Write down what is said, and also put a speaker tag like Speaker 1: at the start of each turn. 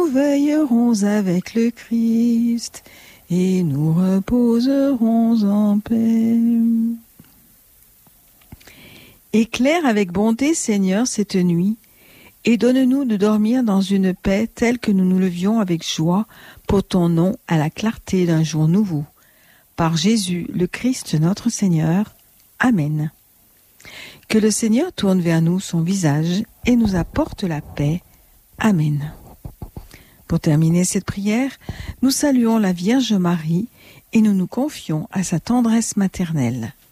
Speaker 1: nous veillerons avec le Christ et nous reposerons en paix. Éclaire avec bonté, Seigneur, cette nuit, et donne-nous de dormir dans une paix telle que nous nous levions avec joie pour ton nom à la clarté d'un jour nouveau. Par Jésus, le Christ notre Seigneur. Amen. Que le Seigneur tourne vers nous son visage et nous apporte la paix. Amen. Pour terminer cette prière, nous saluons la Vierge Marie et nous nous confions à sa tendresse maternelle.